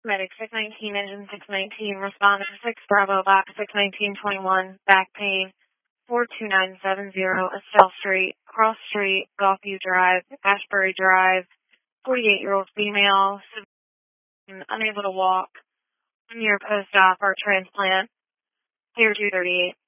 Medic 619, engine 619, responded to 6 Bravo, box 61921, back pain, 42970, Estelle Street, Cross Street, Gulfview Drive, Ashbury Drive, 48-year-old female, unable to walk, 1 year post-op or transplant, here 238.